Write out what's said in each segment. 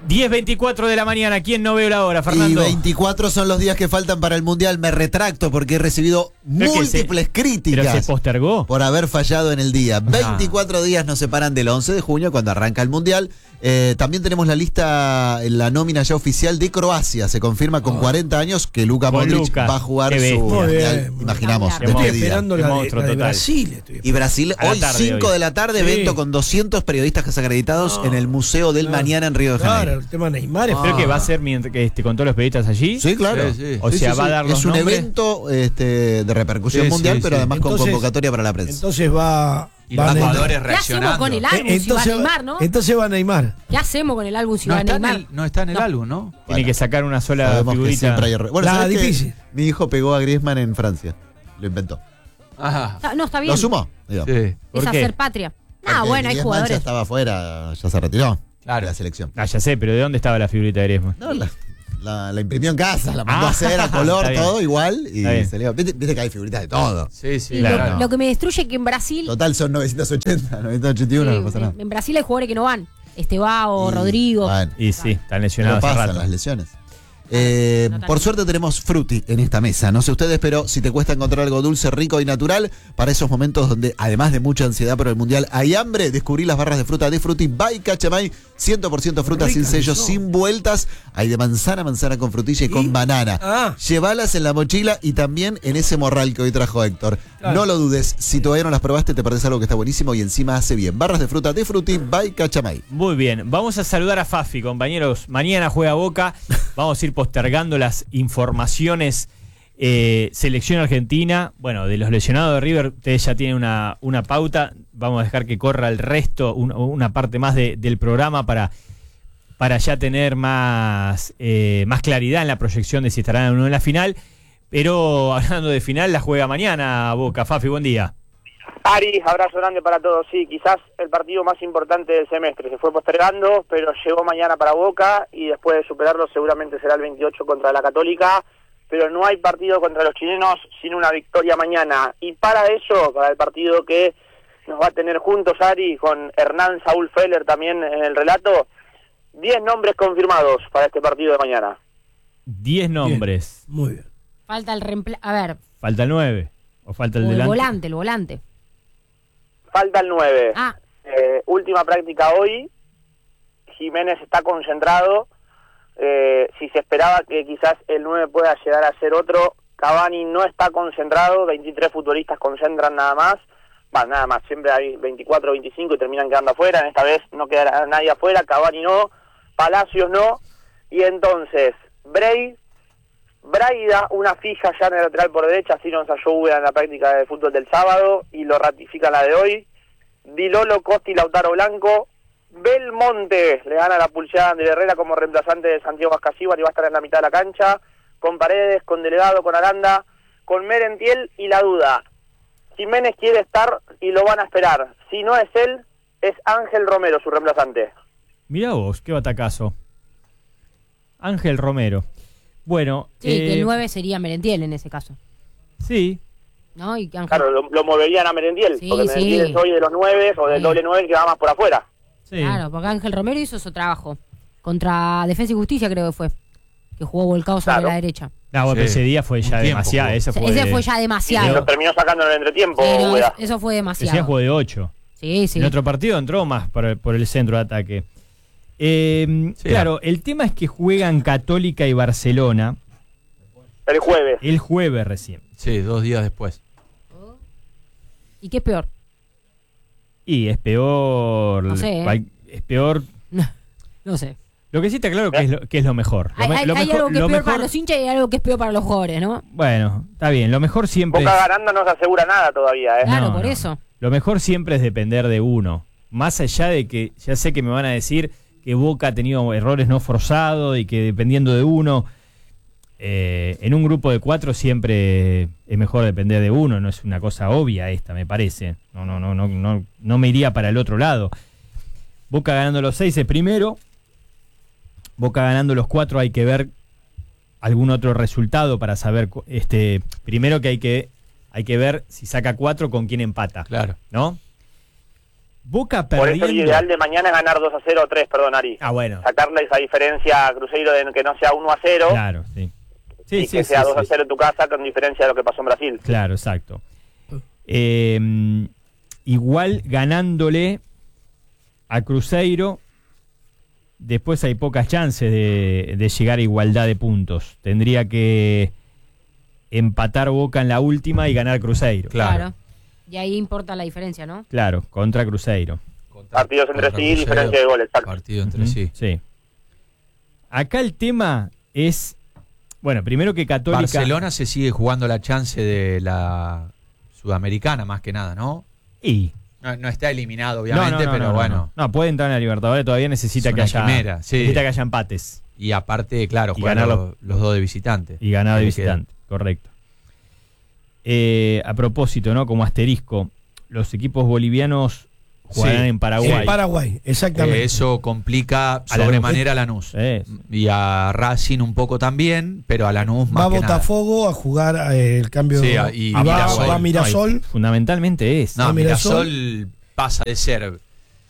10:24 de la mañana, ¿quién no veo la hora, Fernando? Y 24 son los días que faltan para el Mundial. Me retracto porque he recibido múltiples críticas. ¿Pero se postergó? Por haber fallado en el día. 24 días nos separan del 11 de junio, cuando arranca el Mundial. También tenemos la lista, la nómina ya oficial de Croacia. Se confirma con 40 años que Luka Modric va a jugar su Mundial. Imaginamos, estoy esperando la de Brasil. Y Brasil, hoy 5 de la tarde, evento con 200 periodistas acreditados en el Museo del Mañana en Río de Janeiro. Claro, el tema Neymar. ¿Creo que va a ser con todos los periodistas allí? Sí, claro. O sea, va a dar los Es un nombres. evento de repercusión mundial, pero además con convocatoria para la prensa. Entonces va... Y los jugadores ¿Qué hacemos con el álbum si va Neymar, no? Entonces va Neymar. ¿Qué hacemos con el álbum si va Neymar? No está en el álbum, ¿no? Tiene que sacar una sola figurita. Bueno, La ¿sabes difícil. que mi hijo pegó a Griezmann en Francia? Lo inventó. Ajá. No, está bien. ¿Lo sumó? Digo. Sí. Es ¿Por qué? hacer patria. Porque Bueno, hay Griezmann jugadores. ya estaba afuera, ya se retiró. Claro. De la selección. Ya sé, pero ¿de dónde estaba la figurita de Griezmann? No, la imprimió en casa, la mandó a hacer a color, está bien. todo igual. Y Está bien. salió. ¿Viste que hay figuritas de todo? Sí, sí, Y claro. lo que me destruye es que en Brasil. Total, son 980, 981, no pasa nada. En Brasil hay jugadores que no van. Estebao, Rodrigo. Bueno, Y sí, están pero lesionados hace pasan rato. las lesiones. No Por suerte tenemos Frutti en esta mesa. No sé ustedes, pero si te cuesta encontrar algo dulce, rico y natural, para esos momentos donde, además de mucha ansiedad por el Mundial, hay hambre, descubrí las barras de fruta de Frutti by Cachamay. 100% fruta sin sellos, sin vueltas. Hay de manzana con frutilla y con banana. Llévalas en la mochila y también en ese morral que hoy trajo Héctor. Claro. No lo dudes, si todavía no las probaste, te perdés algo que está buenísimo y encima hace bien. Barras de fruta de Frutti by Cachamay. Muy bien, vamos a saludar a Fafi, compañeros. Mañana juega Boca. Vamos a ir postergando las informaciones. Selección argentina, bueno, de los lesionados de River, ustedes ya tienen una pauta. Vamos a dejar que corra el resto, una parte más del programa para ya tener más claridad en la proyección de si estarán o no en la final. Pero hablando de final, la juega mañana Boca. Fafi, buen día. Ari, abrazo grande para todos. Sí, quizás el partido más importante del semestre. Se fue postergando, pero llegó mañana para Boca y después de superarlo seguramente será el 28 contra la Católica. Pero no hay partido contra los chilenos sin una victoria mañana. Y para eso, para el partido que nos va a tener juntos, Ari, con Hernán Saúl Feller también en el relato, 10 nombres confirmados para este partido de mañana. 10 nombres. Bien, muy bien. Falta el reemplazo. A ver. ¿Falta el 9? ¿O falta el El delante? volante. Falta el 9. Ah. Última práctica hoy. Jiménez está concentrado. Si se esperaba que quizás el 9 pueda llegar a ser otro, Cavani no está concentrado. 23 futbolistas concentran nada más. Nada más, siempre hay 24 o 25 y terminan quedando afuera. En esta vez no quedará nadie afuera. Cavani no, Palacios no. Y entonces, Braida, una fija ya en el lateral por derecha, así nos ensayó Úbeda en la práctica de fútbol del sábado y lo ratifica la de hoy. Di Lolo, Costa y Lautaro Blanco. Belmonte le gana la pulseada de Herrera como reemplazante de Santiago Ascasíbar y va a estar en la mitad de la cancha, con Paredes, con Delegado, con Aranda, con Merentiel y la duda. Jiménez quiere estar y lo van a esperar. Si no es él, es Ángel Romero su reemplazante. Mirá vos, qué batacazo. Ángel Romero. Bueno. Sí, que el 9 sería Merentiel en ese caso. Sí. ¿No? Y Ángel... Claro, lo moverían a Merentiel, Sí, porque Merentiel sí. es hoy de los 9 o del Sí. doble 9 que va más por afuera. Sí. Claro, porque Ángel Romero hizo su trabajo. Contra Defensa y Justicia creo que fue. Que jugó volcado sobre la derecha. No, bueno, Sí. ese día fue ya Un tiempo demasiado. jugó. Ese fue ya Y demasiado. lo terminó sacando en el entretiempo, Pero Úbeda. eso fue Ese día demasiado. jugó de 8. Sí, sí. En otro partido entró más por el centro de ataque. Claro, el tema es que juegan Católica y Barcelona El jueves. el jueves recién. Sí, 2 días después. ¿Y qué es peor? Y es peor. No sé, Es peor. No sé. Lo que sí está claro que es lo mejor. Hay algo que es peor para los hinchas y hay algo que es peor para los jugadores, ¿no? Bueno, está bien. Lo mejor siempre Boca es, ganando no se asegura nada todavía, ¿eh? Claro, No, por no. eso. lo mejor siempre es depender de uno. Más allá de que ya sé que me van a decir que Boca ha tenido errores no forzados y que dependiendo de uno, en un grupo de 4 siempre es mejor depender de uno. No es una cosa obvia esta, me parece. No me iría para el otro lado. Boca ganando los 6 es primero. Boca ganando los 4 hay que ver algún otro resultado para saber, primero que hay que ver si saca 4 con quién empata. Claro. ¿No? Boca Por eso el perdiendo. ideal de mañana es ganar 2-0 o 3, perdón, Ari. Ah, bueno. Sacarle esa diferencia a Cruzeiro de que no sea 1-0 Claro, sí. Sí, y sí, que sí, sea sí. 2-0 en tu casa con diferencia de lo que pasó en Brasil. Claro, exacto. Igual ganándole a Cruzeiro, después hay pocas chances de llegar a igualdad de puntos. Tendría que empatar Boca en la última y ganar Cruzeiro. Claro. Y ahí importa la diferencia, ¿no? Claro, contra Cruzeiro. Partidos entre sí, Cruzeiro, diferencia de goles, exacto. Partido entre Ujú, sí. Sí. Acá el tema es, bueno, primero que Católica... Barcelona se sigue jugando la chance de la Sudamericana, más que nada, ¿no? Y... No está eliminado, obviamente, pero no, bueno. No, puede entrar en la Libertadores, todavía necesita Es que una haya... quimera, sí. Necesita que haya empates. Y aparte, claro, Y juegan ganarlo. los dos de visitante. Y ganar de Que le queda. visitante, correcto. A propósito, ¿no? Como asterisco, los equipos bolivianos jugarán Sí, en Paraguay. En Paraguay, exactamente. Eso complica A Lanús. sobremanera a Lanús. Y a Racing un poco también, pero a Lanús más Va que nada. Botafogo a jugar el cambio. Sí, y va, Mirasol. va Mirasol. No, y fundamentalmente es. No, a Mirasol. Mirasol pasa de ser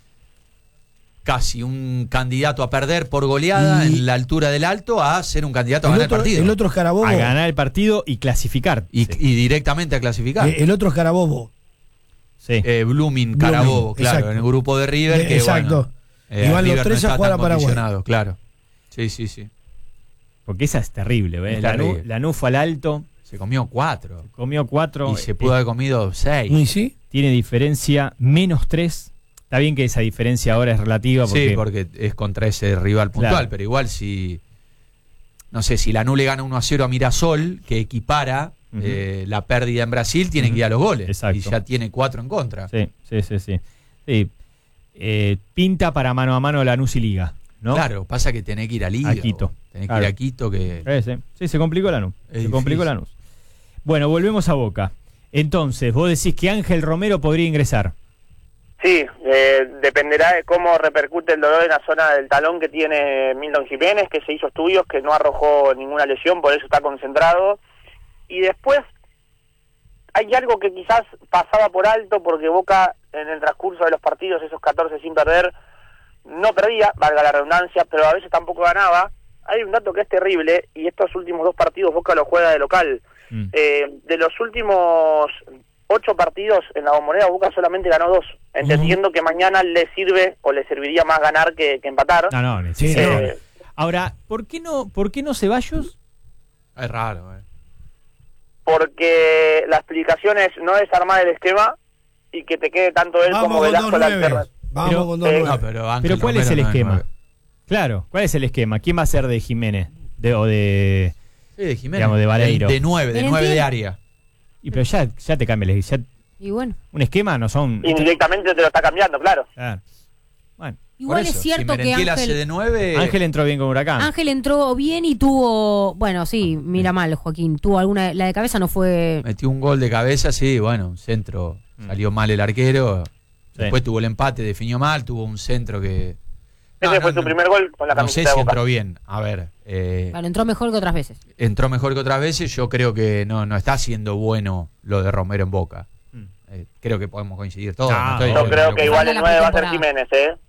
casi un candidato a perder por goleada Y- en la altura del Alto a ser un candidato a ganar el partido. el otro es Carabobo. A ganar el partido y clasificar. y directamente a clasificar. El otro es Carabobo. Sí. Blooming, Carabobo, claro, exacto. en el grupo de River. Que, Exacto. bueno, Y van los River tres no a está jugar tan a Paraguay. condicionado, claro. Sí, sí, sí. Porque esa es terrible, ¿ves? Es terrible. Lanús fue al alto, Se comió 4. comió 4. Y se pudo haber comido 6. ¿Y sí? Tiene diferencia -3. Está bien que esa diferencia ahora es relativa porque, Sí, porque es contra ese rival puntual, Claro. pero igual si... No sé, si Lanús le gana 1-0 a Mirasol, que equipara Ujú. la pérdida en Brasil, tiene Ujú. que ir a los goles. Exacto. Y ya tiene 4 en contra. Sí. Sí. Pinta para mano a mano Lanús y Liga, ¿no? Claro, pasa que tenés que ir a Liga. A Quito. Tenés Claro. que ir a Quito, que... Sí, se complicó Lanús. Es Se complicó difícil. Lanús. Bueno, volvemos a Boca. Entonces, vos decís que Ángel Romero podría ingresar. Sí, dependerá de cómo repercute el dolor en la zona del talón que tiene Milton Jiménez, que se hizo estudios, que no arrojó ninguna lesión, por eso está concentrado. Y después hay algo que quizás pasaba por alto, porque Boca en el transcurso de los partidos, esos 14 sin perder, no perdía, valga la redundancia, pero a veces tampoco ganaba. Hay un dato que es terrible, y estos últimos 2 partidos Boca los juega de local. De los últimos 8 partidos en la Bombonera, Boca solamente ganó 2, entendiendo que mañana le sirve o le serviría más ganar que empatar. No, Sí, necesita. no. Ahora, ¿por qué no Ceballos? Es raro, Porque la explicación es no desarmar el esquema y que te quede tanto él Vamos como con Velasco 2-9. la alternativa. Vamos Pero- con 2-9. No, pero Ángel Pero ¿cuál es Romero el no esquema? 9. Claro, ¿cuál es el esquema? ¿Quién va a ser de Jiménez? O de... Sí, de Jiménez. Digamos, de Vareiro. De 9 de Entiendo. área. Y pero ya te cambia Y bueno, un esquema, no son... Indirectamente te lo está cambiando, claro. Claro. Bueno, igual es cierto que Merentiel hace de Ángel, 9... Ángel entró bien con Huracán. Ángel entró bien y tuvo, bueno, sí, mira mal, Joaquín, tuvo alguna, la de cabeza no fue, Metió un gol de cabeza, sí, bueno, un centro. Salió mal el arquero. Sí. Después tuvo el empate, definió mal, tuvo un centro que... Ese fue su primer gol con la No sé camiseta si de Boca. entró bien. A ver, bueno, entró mejor que otras veces. entró mejor que otras veces. Yo creo que no está siendo bueno lo de Romero en Boca. Creo que podemos coincidir todos. Ah, estoy Yo Bueno, creo que pero- igual el La 9 va a ser pretemporada. Jiménez,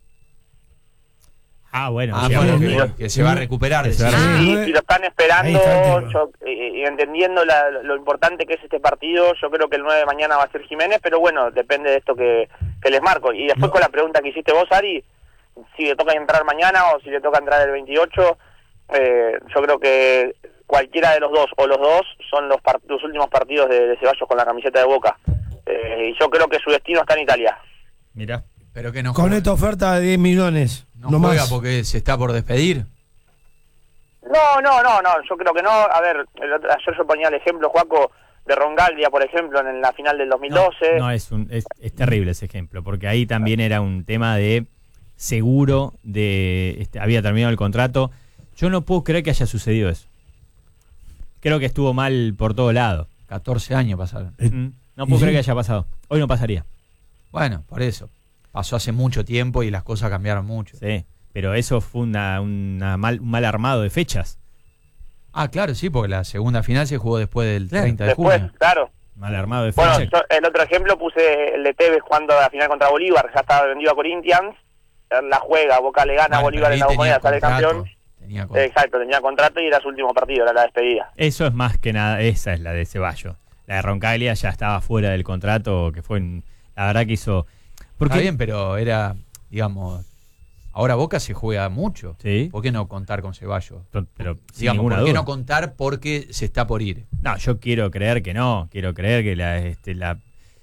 Bueno, Ah, sí, bueno, vamos. que se va a recuperar. Que se va a decís. recuperar. Y si lo están esperando, Ahí está el tema. y entendiendo lo importante que es este partido, yo creo que el 9 de mañana va a ser Jiménez, pero bueno, depende de esto que les marco. Y después con la pregunta que hiciste vos, Ari, si le toca entrar mañana o si le toca entrar el 28, yo creo que cualquiera de los dos o los dos son los últimos partidos de Ceballos con la camiseta de Boca. Y yo creo que su destino está en Italia. Mirá. Pero que no Con juega, esta oferta de 10 millones. no No juega más. porque se está por despedir. No, yo creo que no. A ver, ayer yo ponía el ejemplo, Joaco, de Rongaldia, por ejemplo, en la final del 2012. No, es terrible ese ejemplo, porque ahí también era un tema de seguro, había terminado el contrato. Yo no puedo creer que haya sucedido eso. Creo que estuvo mal por todo lado. 14 años pasaron. No puedo ¿Y creer sí? que haya pasado. Hoy no pasaría. Bueno, por eso. Pasó hace mucho tiempo y las cosas cambiaron mucho. Sí, pero eso fue un mal armado de fechas. Ah, claro, sí, porque la segunda final se jugó después del 30 de Después, junio. claro. Mal armado de Bueno, fecha. yo, el otro ejemplo puse el de Tevez jugando la final contra Bolívar, ya estaba vendido a Corinthians, la juega, Boca le gana a Bueno, Bolívar en la pero ahí Bombonera, sale tenía campeón. contrato, tenía contrato. Exacto, tenía contrato y era su último partido, era la despedida. Eso es más que nada, esa es la de Ceballos. La de Roncaglia ya estaba fuera del contrato, que fue, la verdad que hizo... Está bien, pero era, digamos, ahora Boca se juega mucho. Sí. ¿Por qué no contar con Ceballos? Pero sin Digamos, ninguna ¿por qué duda. no contar porque se está por ir? No, yo quiero creer que no. Quiero creer que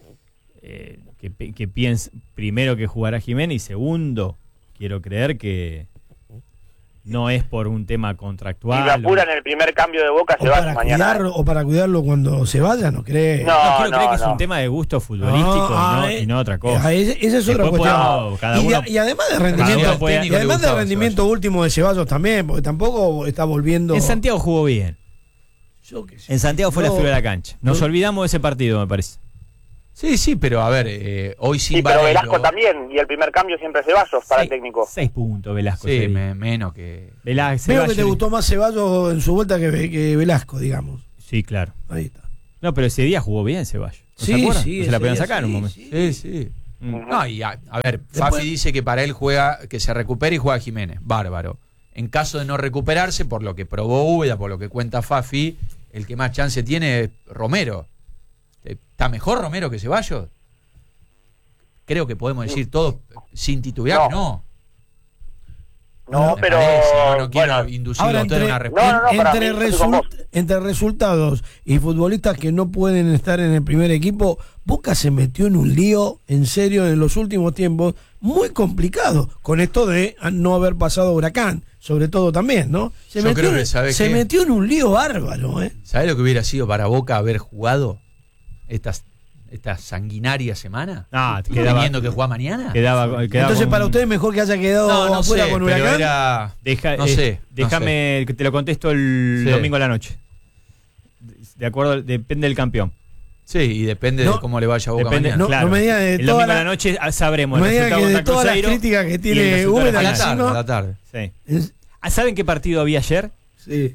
que piense primero que jugará Jiménez y segundo, quiero creer que no es por un tema Si contractual. me apuran el primer cambio de Boca, O se va para, mañana. o para cuidarlo cuando se vaya, ¿no crees? No. No, quiero creer que es no. un tema de gusto futbolístico y no otra cosa. Esa es otra Después cuestión. podemos, cada Y, uno- y además de cada rendimiento, uno puede- y además le de gustaba rendimiento Ceballos. último de Ceballos también, porque tampoco está volviendo. En Santiago jugó bien. Yo qué sé. En Santiago fue la figura de la cancha. Nos olvidamos de ese partido, me parece. Sí, pero a ver, hoy sin Sí, pero Varelo- Velasco también, y el primer cambio siempre es Ceballos para el técnico. 6 puntos, Velasco. Sí, sería. menos que... Velasco, Veo que te Ceballos- gustó más Ceballos en su vuelta que Velasco, digamos. Sí, claro. Ahí está. No, pero ese día jugó bien Ceballos. ¿No Sí, se acuerdan? sí, Se la ese podían día sacar en un sí, momento. sí. Sí. Mm. No, y a ver, Después- Fafi dice que para él juega, que se recupere y juega Jiménez. Bárbaro. En caso de no recuperarse, por lo que probó Úbeda, por lo que cuenta Fafi, el que más chance tiene es Romero. ¿Está mejor Romero que Ceballos? Creo que podemos decir todo sin titubear que no. No, Me pero parece, no quiero bueno, inducirlo Ahora, a usted en una entre, respuesta. No, para entre, mí, yo estoy con vos. entre resultados y futbolistas que no pueden estar en el primer equipo, Boca se metió en un lío, en serio, en los últimos tiempos, muy complicado, con esto de no haber pasado Huracán, sobre todo también, ¿no? Yo creo que, ¿sabes se qué? metió en un lío bárbaro, ¿eh? ¿Sabés lo que hubiera sido para Boca haber jugado esta sanguinaria semana? No, quedaba, ¿Teniendo que jugar mañana? quedaba Entonces, con- para ustedes mejor que haya quedado No afuera sé, con pero Huracán. era... Deja- no sé. Déjame que te lo contesto el Sí. domingo a la noche. De acuerdo, depende del campeón. Sí, y depende de No, cómo le vaya a Boca Depende, mañana. No, claro. no me digas de el toda domingo a la- la noche sabremos No me el digan resultado que de contra todas las Cruzeiro críticas que y el tiene resultado Úbeda A la final. tarde, encima. a la tarde. Sí. Es- ¿Saben qué partido había ayer? sí.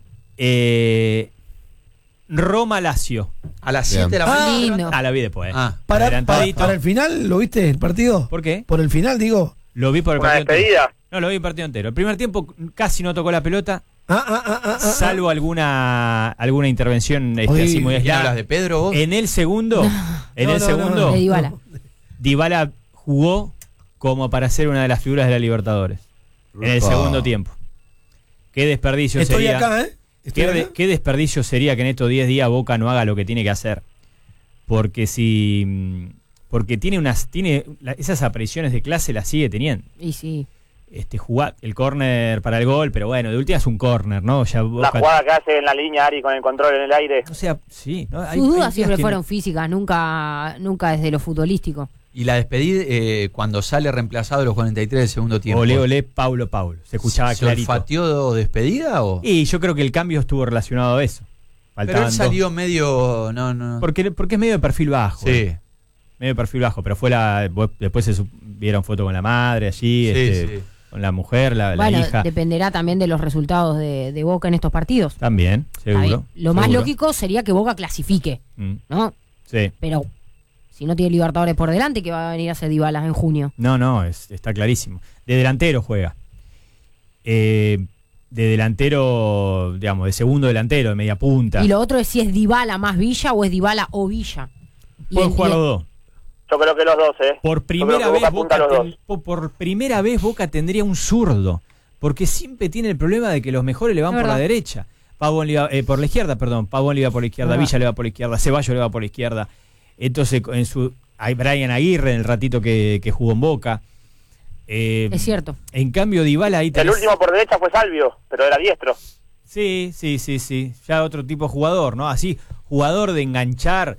Roma-Lazio. A las 7 de la Ah, mañana. lindo. Ah, la vi después. Para Adelantadito. el final, ¿lo viste el partido? ¿Por qué? Por el final, digo. Lo vi por el Una partido entero. despedida. No, lo vi el partido entero. El primer tiempo casi no tocó la pelota, Ah. salvo alguna intervención Oye, así muy ¿Y aislada. hablas de Pedro vos? En el segundo, no. De Dybala. Dybala jugó como para ser una de las figuras de la Libertadores. En el Upa. segundo tiempo. Qué desperdicio Estoy sería. acá, ¿eh? Estoy acá. Qué desperdicio sería que en estos 10 días Boca no haga lo que tiene que hacer. Porque tiene esas apariciones de clase las sigue teniendo. Y sí. Jugar el córner para el gol, pero bueno, de última es un córner, ¿no? Ya La Boca, jugada que hace en la línea Ari con el control en el aire. o sea, sí, ¿no? Sus dudas días siempre que fueron físicas, nunca desde lo futbolístico. Y la despedí cuando sale reemplazado de los 43 del segundo tiempo. Olé, olé, Paulo. Se escuchaba ¿Se clarito. olfateó despedida o...? Y yo creo que el cambio estuvo relacionado a eso. Pero Faltaban él salió medio... No. porque es medio de perfil bajo. Sí. Medio de perfil bajo, pero después vieron foto con la madre allí, Sí. con la mujer, la Bueno, hija. dependerá también de los resultados de Boca en estos partidos. También, Está bien. seguro. Lo más seguro. lógico sería que Boca clasifique, Mm, ¿no? sí. Pero si no tiene Libertadores por delante, que va a venir a hacer Dybala en junio. No, está clarísimo. De delantero juega. De delantero, digamos, de segundo delantero, de media punta. Y lo otro es si es Dybala más Villa o es Dybala o Villa. Y Pueden en- jugar y en- los dos. Yo creo que los dos, ¿eh? Por Yo primera creo que vez Boca apunta a los dos. por primera vez Boca tendría un zurdo, porque siempre tiene el problema de que los mejores le van Es por la verdad. derecha. Pavón le iba, por la izquierda, perdón. Pavón le iba por la izquierda, Verdad. Villa le va por la izquierda, Ceballos le va por la izquierda. Entonces hay Brian Aguirre en el ratito que jugó en Boca. Es cierto. En cambio Dybala ahí El tenés- último por derecha fue Salvio, pero era diestro. Sí. Ya otro tipo de jugador, ¿no? Así, jugador de enganchar,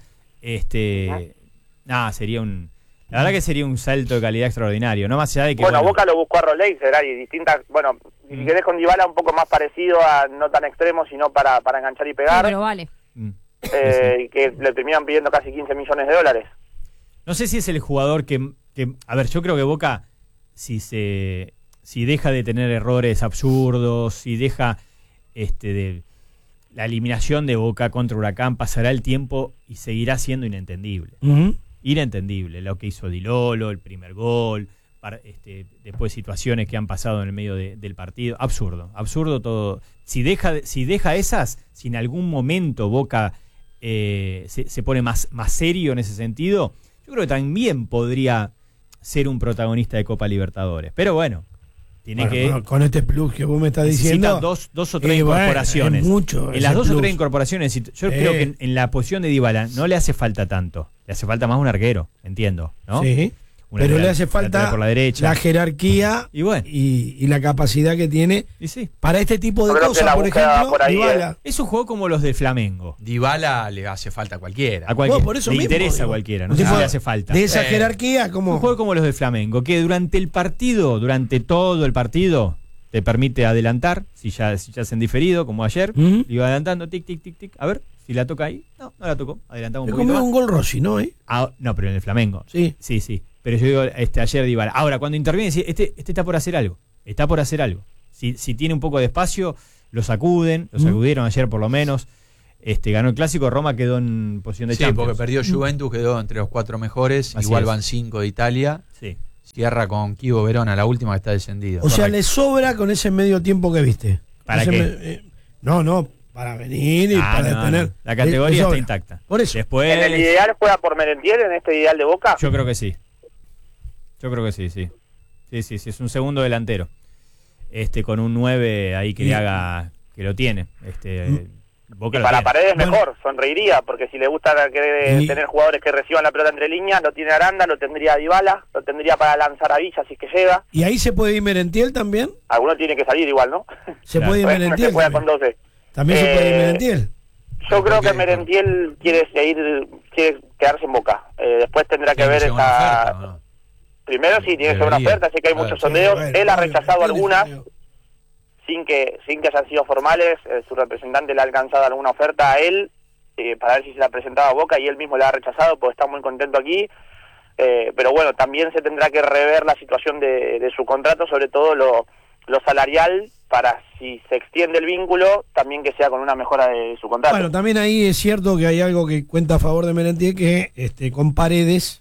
sería la verdad que sería un salto de calidad extraordinario, no más allá de que Bueno, Boca lo buscó a Roleixer, Ari, distintas, bueno, si querés con Dybala un poco más parecido a no tan extremo, sino para enganchar y Sí, pegar, pero vale. Mm. y que le terminan pidiendo casi 15 millones de dólares. No sé si es el jugador a ver, yo creo que Boca si deja de tener errores absurdos, si deja la eliminación de Boca contra Huracán, pasará el tiempo y seguirá siendo inentendible. Inentendible lo que hizo Di Lolo, el primer gol, después situaciones que han pasado en el medio del partido. Absurdo todo. Si deja esas, si en algún momento Boca se pone más serio en ese sentido, yo creo que también podría ser un protagonista de Copa Libertadores. Pero bueno, con este plus que vos me estás diciendo, dos o tres incorporaciones. Es mucho en las dos plus. o tres incorporaciones, yo creo que en la posición de Dybala no le hace falta tanto. Le hace falta más un arquero, entiendo, ¿no? Sí. Pero le hace falta por la derecha, la jerarquía y la capacidad que tiene para este tipo de cosas. Por ejemplo, Dybala. Es un juego como los de Flamengo. Dybala le hace falta a cualquiera. A cualquiera. Por eso le mismo, interesa a cualquiera, no sé si le hace falta. De esa jerarquía, como un juego como los de Flamengo, que durante el partido, durante todo el partido, te permite adelantar, si ya se han diferido, como ayer, iba adelantando, tic, tic, tic, tic, a ver. Si la toca ahí, no la tocó, adelantamos un poquito más. un gol Rossi, ¿no? No, pero en el Flamengo. Sí. Pero yo digo, ayer Dybala. Ahora, cuando interviene, este está por hacer algo. Si tiene un poco de espacio, lo sacudieron ayer por lo menos. Ganó el clásico, Roma quedó en posición de Champions. Sí, porque perdió Juventus, quedó entre los 4 mejores, Así igual es. van 5 de Italia. Sí. Cierra con Kivo Verona, la última que está descendido. O sea, le sobra con ese medio tiempo que viste. ¿Para qué? Para venir y para tener. La categoría está intacta. Por eso. Después, ¿En el ideal juega por Merentiel, en este ideal de Boca? Yo creo que sí. Sí. Sí, es un segundo delantero. Con un 9 ahí que le haga, que lo tiene. Boca y lo para tiene. Paredes mejor, sonreiría, porque si le gusta tener jugadores que reciban la pelota entre líneas, lo tiene Aranda, lo tendría Dybala, lo tendría para lanzar a Villa si es que llega. ¿Y ahí se puede ir Merentiel también? Alguno tiene que salir igual, ¿no? Se puede ir Merentiel. Se juega con 12. También se puede ir Merentiel. Yo creo que Merentiel quiere quedarse en Boca. Después tendrá que ver esa... Oferta, ¿no? Primero sí, tiene que ser una oferta, sé que hay muchos sondeos. Él ha rechazado algunas sin que hayan sido formales. Su representante le ha alcanzado alguna oferta a él para ver si se la presentaba a Boca y él mismo la ha rechazado porque está muy contento aquí. Pero bueno, también se tendrá que rever la situación de su contrato, sobre todo lo salarial, para si se extiende el vínculo, también que sea con una mejora de su contrato. Bueno, también ahí es cierto que hay algo que cuenta a favor de Merentiel, que con Paredes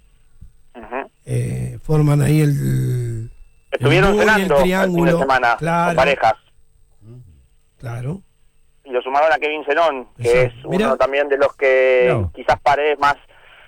forman ahí estuvieron cenando el fin de semana con parejas. Claro. Y lo sumaron a Kevin Zenón, que es uno también de los que quizás Paredes más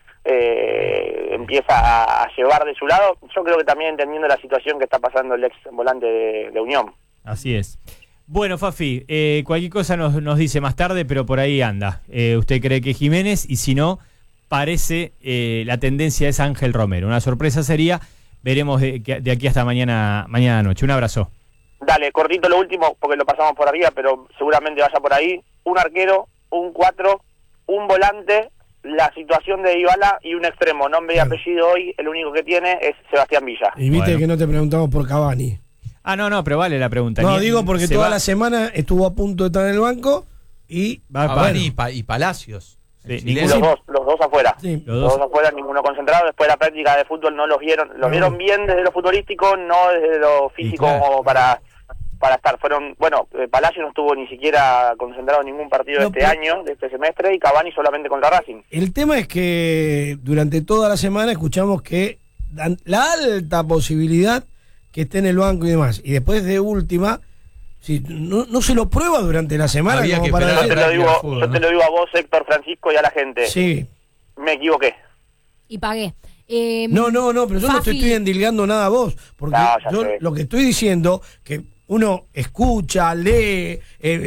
empieza a llevar de su lado. Yo creo que también entendiendo la situación que está pasando el ex volante de Unión. Así es. Bueno, Fafi, cualquier cosa nos dice más tarde, pero por ahí anda. Usted cree que Jiménez, y si no, parece la tendencia es Ángel Romero. Una sorpresa sería, veremos de aquí hasta mañana noche. Un abrazo. Dale, cortito lo último, porque lo pasamos por arriba, pero seguramente vaya por ahí. Un arquero, un 4, un volante, la situación de Dybala y un extremo. Nombre y apellido hoy, el único que tiene es Sebastián Villa. Y viste que no te preguntamos por Cavani. No, pero vale la pregunta. No, digo porque toda la semana estuvo a punto de estar en el banco y... Cavani y Palacios. Sí, los dos afuera. Sí. Los dos afuera, ninguno concentrado. Después de la práctica de fútbol no los vieron. Los vieron bien desde lo futbolístico, no desde lo físico, como para estar. Palacio no estuvo ni siquiera concentrado en ningún partido de este año, de este semestre, y Cavani solamente contra Racing. El tema es que durante toda la semana escuchamos que dan la alta posibilidad que esté en el banco y demás. Y después de última, si no se lo prueba durante la semana. Había como que para esperar decir, yo te lo digo a vos, Héctor, Francisco, y a la gente. Sí. Me equivoqué. Y pagué. No, pero yo no te estoy endilgando nada a vos. Porque yo lo que estoy diciendo, que uno escucha, lee,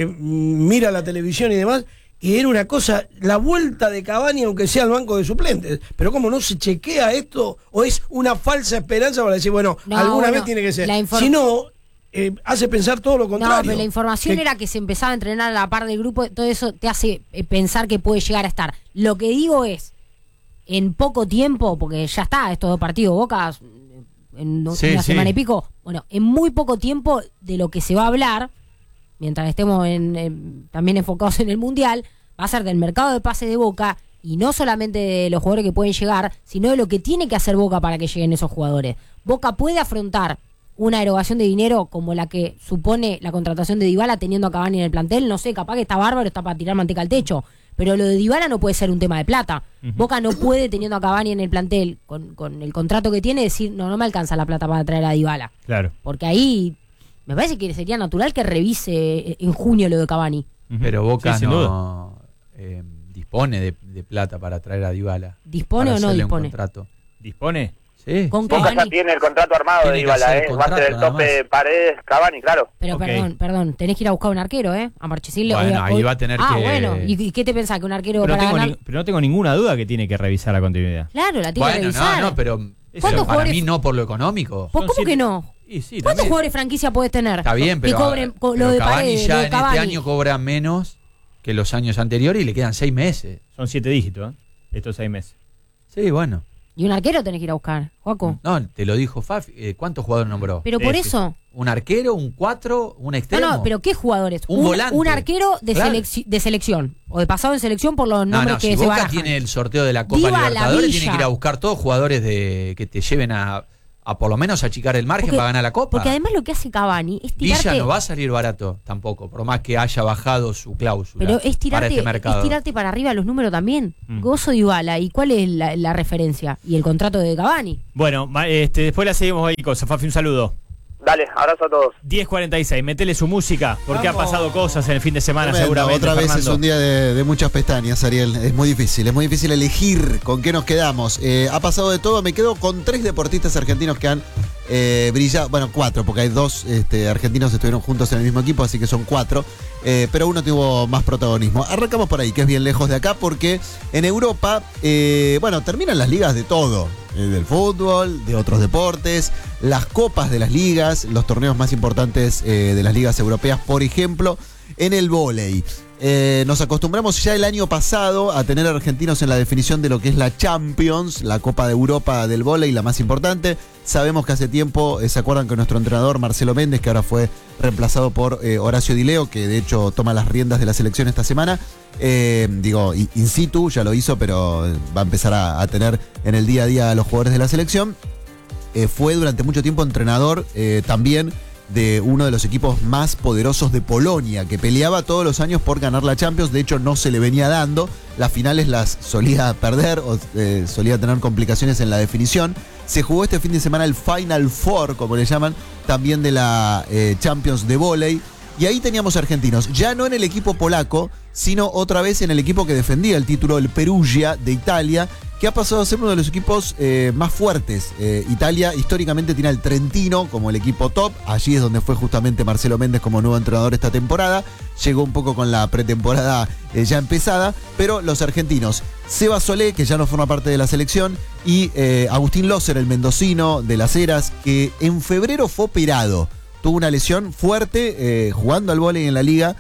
mira la televisión y demás, y era una cosa, la vuelta de Cavani, aunque sea al banco de suplentes. Pero ¿cómo no se chequea esto? ¿O es una falsa esperanza para decir, alguna vez tiene que ser? Si no, hace pensar todo lo contrario. No, pero la información era que se empezaba a entrenar a la par del grupo, todo eso te hace pensar que puede llegar a estar. Lo que digo es, en poco tiempo, porque ya está, estos 2 partidos, Boca, en una semana y pico, en muy poco tiempo de lo que se va a hablar, mientras estemos también enfocados en el Mundial, va a ser del mercado de pase de Boca, y no solamente de los jugadores que pueden llegar, sino de lo que tiene que hacer Boca para que lleguen esos jugadores. Boca puede afrontar una erogación de dinero como la que supone la contratación de Dybala teniendo a Cavani en el plantel, no sé, capaz que está bárbaro, está para tirar manteca al techo. Pero lo de Dybala no puede ser un tema de plata. Boca no puede, teniendo a Cavani en el plantel, con el contrato que tiene, decir, no me alcanza la plata para traer a Dybala. Claro. Porque ahí me parece que sería natural que revise en junio lo de Cavani. Pero Boca Sí, sin no dispone de plata para traer a Dybala. ¿Dispone para o no hacerle un dispone? contrato. ¿Dispone? Sí. Con Boca ya Cavani. tiene el contrato armado Tiene de que Dybala, hacer el va a ser el contrato, tope nada de Paredes, Cavani, claro. Pero Ok. perdón, tenés que ir a buscar un arquero, A Marchesín Bueno, ahí va a tener que- bueno, ¿y qué te pensás? ¿Que un arquero Pero, para ganar? pero no tengo ninguna duda que tiene que revisar la continuidad. Claro, la tiene que Bueno, revisar. no, pero ¿Cuántos para jugadores- mí no por lo económico. ¿Cómo Son que no? Y sí, ¿Cuántos también. jugadores franquicia podés tener? Está bien, pero, que cobren pero lo de Cavani Paredes, ya lo de en Cavani. este año cobra menos que los años anteriores y le quedan 6 meses. Son 7 dígitos, estos 6 meses. Sí, bueno. Y un arquero tenés que ir a buscar, Joaco. No, te lo dijo Fafi. ¿Cuántos jugadores nombró? Pero por Sí. eso. ¿Un arquero, un 4, un extremo? No, pero ¿qué jugadores? Un volante. Un arquero de, Claro. de selección. O de pasado en selección por los No, nombres no, que si se Boca barajan. tiene el sorteo de la Copa Dybala, Libertadores, Villa. tiene que ir a buscar todos jugadores que te lleven a por lo menos achicar el margen Porque- para ganar la Copa. Porque además lo que hace Cavani es tirarte... Villa no va a salir barato tampoco, por más que haya bajado su cláusula Pero es para tirarte, este mercado. es tirarte para arriba los números también. Gozo Dybala. ¿Y cuál es la referencia? Y el contrato de Cavani. Bueno, después la seguimos ahí, cosa. Fafi, un saludo. Dale, abrazo a todos. 10:46, metele su música, porque Vamos. ha pasado cosas en el fin de semana, Tremendo, seguramente. otra vez Fernando. es un día de muchas pestañas, Ariel. Es muy difícil elegir con qué nos quedamos. Ha pasado de todo, me quedo con 3 deportistas argentinos que han brillado. Bueno, 4, porque hay 2 argentinos que estuvieron juntos en el mismo equipo, así que son 4. Pero uno tuvo más protagonismo. Arrancamos por ahí, que es bien lejos de acá, porque en Europa, terminan las ligas de todo. Del fútbol, de otros deportes, las copas de las ligas, los torneos más importantes de las ligas europeas, por ejemplo, en el vóley. Nos acostumbramos ya el año pasado a tener argentinos en la definición de lo que es la Champions, la Copa de Europa del vóley, la más importante. Sabemos que hace tiempo, ¿se acuerdan que nuestro entrenador Marcelo Méndez, que ahora fue reemplazado por Horacio Di Leo, que de hecho toma las riendas de la selección esta semana, in situ, ya lo hizo, pero va a empezar a tener en el día a día a los jugadores de la selección, fue durante mucho tiempo entrenador también de uno de los equipos más poderosos de Polonia, que peleaba todos los años por ganar la Champions. De hecho, no se le venía dando. Las finales las solía perder o solía tener complicaciones en la definición. Se jugó este fin de semana el Final Four, como le llaman, también de la Champions de vóley. Y ahí teníamos argentinos, ya no en el equipo polaco, sino otra vez en el equipo que defendía el título, el Perugia de Italia, que ha pasado a ser uno de los equipos más fuertes. Italia históricamente tiene al Trentino como el equipo top. Allí es donde fue justamente Marcelo Méndez como nuevo entrenador esta temporada. Llegó un poco con la pretemporada ya empezada. Pero los argentinos, Seba Solé, que ya no forma parte de la selección, y Agustín Loser, el mendocino de Las Heras, que en febrero fue operado. Tuvo una lesión fuerte jugando al vóley en la liga.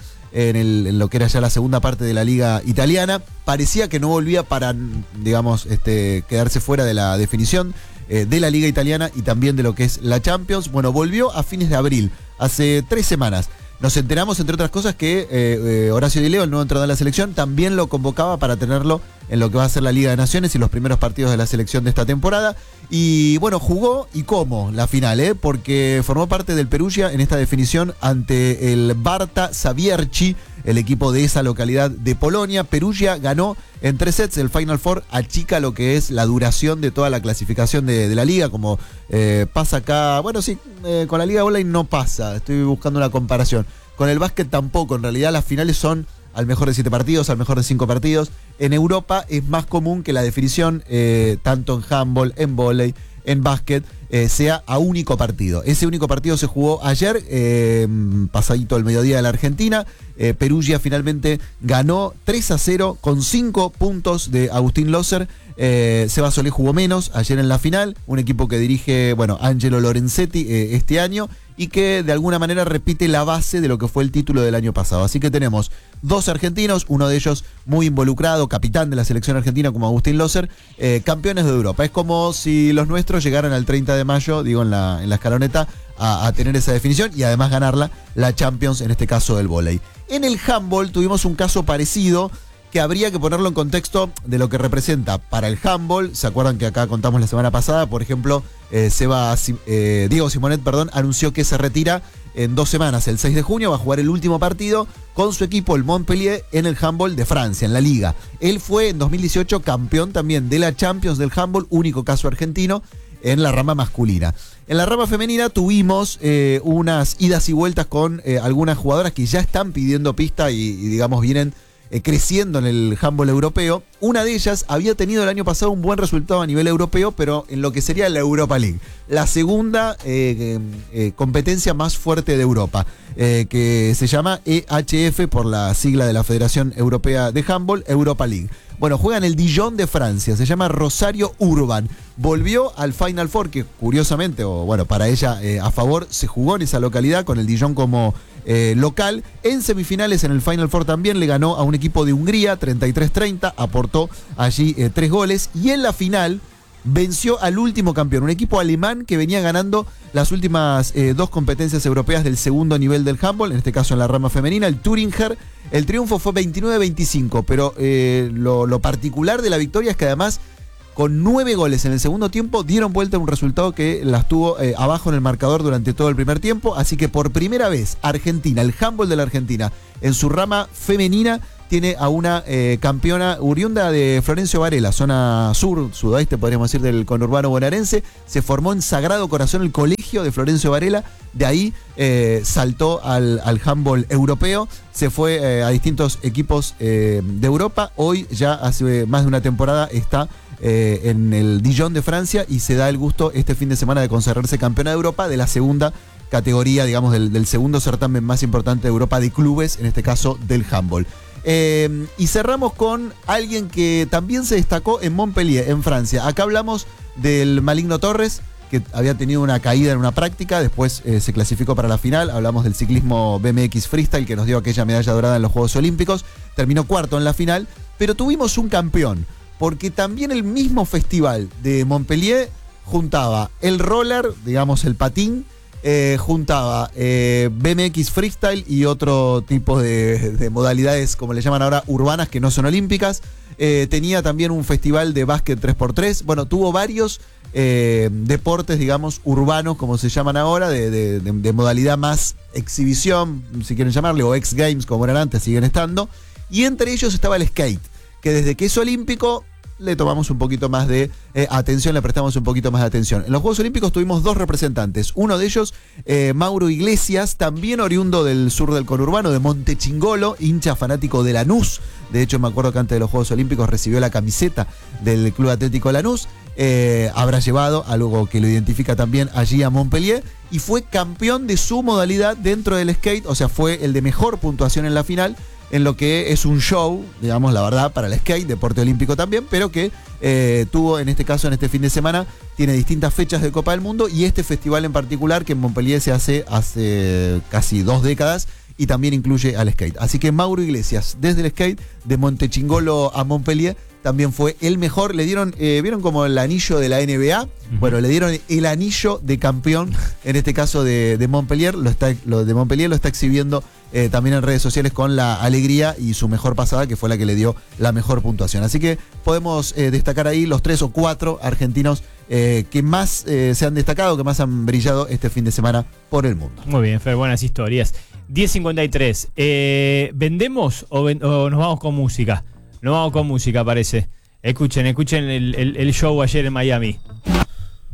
En lo que era ya la segunda parte de la liga italiana. Parecía que no volvía para, digamos, quedarse fuera de la definición de la liga italiana y también de lo que es la Champions. Bueno, volvió a fines de abril, hace 3 semanas. Nos enteramos, entre otras cosas, que Horacio Di Leo, el nuevo entrenador de la selección, también lo convocaba para tenerlo en lo que va a ser la Liga de Naciones y los primeros partidos de la selección de esta temporada. Y bueno, jugó y cómo la final, porque formó parte del Perugia en esta definición ante el Barta Zawierci, el equipo de esa localidad de Polonia. Perugia ganó en 3 sets. El Final Four achica lo que es la duración de toda la clasificación de la liga, como pasa acá. Bueno, sí, con la liga online no pasa, estoy buscando una comparación. Con el básquet tampoco, en realidad las finales son al mejor de 7 partidos, al mejor de 5 partidos. En Europa es más común que la definición, tanto en handball, en vóley, en básquet, sea a único partido. Ese único partido se jugó ayer, pasadito el mediodía de la Argentina. Perugia finalmente ganó 3-0 con 5 puntos de Agustín Loser. Seba Solé jugó menos ayer en la final, un equipo que dirige, Angelo Lorenzetti este año, y que de alguna manera repite la base de lo que fue el título del año pasado. Así que tenemos 2 argentinos, uno de ellos muy involucrado, capitán de la selección argentina como Agustín Loser, campeones de Europa. Es como si los nuestros llegaran al 30 de mayo, digo en la escaloneta, a tener esa definición y además ganarla, la Champions, en este caso del vóley. En el handball tuvimos un caso parecido, que habría que ponerlo en contexto de lo que representa para el handball. ¿Se acuerdan que acá contamos la semana pasada? Por ejemplo, Diego Simonet, anunció que se retira en 2 semanas, el 6 de junio, va a jugar el último partido con su equipo, el Montpellier, en el handball de Francia, en la Liga. Él fue en 2018 campeón también de la Champions del handball, único caso argentino, en la rama masculina. En la rama femenina tuvimos unas idas y vueltas con algunas jugadoras que ya están pidiendo pista y digamos, vienen creciendo en el handball europeo. Una de ellas había tenido el año pasado un buen resultado a nivel europeo, pero en lo que sería la Europa League, la segunda competencia más fuerte de Europa, que se llama EHF por la sigla de la Federación Europea de Handball, Europa League. Bueno, juega en el Dijon de Francia, se llama Rosario Urban. Volvió al Final Four, que curiosamente, o bueno, para ella a favor, se jugó en esa localidad con el Dijon como local. En semifinales en el Final Four también le ganó a un equipo de Hungría, 33-30, aportó allí 3 goles. Y en la final venció al último campeón, un equipo alemán que venía ganando las últimas 2 competencias europeas del segundo nivel del handball, en este caso en la rama femenina, el Thüringer. El triunfo fue 29-25, pero lo particular de la victoria es que además, con 9 goles en el segundo tiempo, dieron vuelta a un resultado que las tuvo abajo en el marcador durante todo el primer tiempo. Así que por primera vez, Argentina, el handball de la Argentina, en su rama femenina, tiene a una campeona oriunda de Florencio Varela, zona sur, sudoeste, podríamos decir, del conurbano bonaerense. Se formó en Sagrado Corazón el colegio de Florencio Varela. De ahí saltó al handball europeo. Se fue a distintos equipos de Europa. Hoy, ya hace más de una temporada, está en el Dijon de Francia y se da el gusto este fin de semana de consagrarse campeona de Europa de la segunda categoría, digamos, del segundo certamen más importante de Europa de clubes, en este caso del handball. Y cerramos con alguien que también se destacó en Montpellier, en Francia. Acá hablamos del Maligno Torres, que había tenido una caída en una práctica, después se clasificó para la final. Hablamos del ciclismo BMX Freestyle, que nos dio aquella medalla dorada en los Juegos Olímpicos. Terminó cuarto en la final, pero tuvimos un campeón, porque también el mismo festival de Montpellier juntaba el roller, digamos el patín, juntaba BMX Freestyle y otro tipo de modalidades, como le llaman ahora, urbanas, que no son olímpicas. Tenía también un festival de básquet 3x3. Bueno, tuvo varios deportes, digamos, urbanos, como se llaman ahora, de modalidad más exhibición, si quieren llamarle, o X Games, como eran antes, siguen estando. Y entre ellos estaba el skate, que desde que es olímpico le tomamos un poquito más de atención, le prestamos un poquito más de atención. En los Juegos Olímpicos tuvimos 2 representantes. Uno de ellos, Mauro Iglesias, también oriundo del sur del conurbano, de Montechingolo, hincha fanático de Lanús. De hecho, me acuerdo que antes de los Juegos Olímpicos recibió la camiseta del Club Atlético Lanús. Habrá llevado algo que lo identifica también allí a Montpellier y fue campeón de su modalidad dentro del skate, o sea, fue el de mejor puntuación en la final, en lo que es un show, digamos, la verdad, para el skate, deporte olímpico también, pero que tuvo en este caso, en este fin de semana, tiene distintas fechas de Copa del Mundo y este festival en particular que en Montpellier se hace casi 2 décadas y también incluye al skate. Así que Mauro Iglesias, desde el skate, de Montechingolo a Montpellier, también fue el mejor. Le dieron, ¿vieron como el anillo de la NBA? Bueno, le dieron el anillo de campeón, en este caso de Montpellier. Lo de Montpellier lo está exhibiendo también en redes sociales con la alegría y su mejor pasada, que fue la que le dio la mejor puntuación. Así que podemos destacar ahí los 3 o 4 argentinos que más se han destacado, que más han brillado este fin de semana por el mundo. Muy bien, Fer, buenas historias. 10:53. ¿Vendemos o nos vamos con música? Nos vamos con música, parece. Escuchen el show ayer en Miami.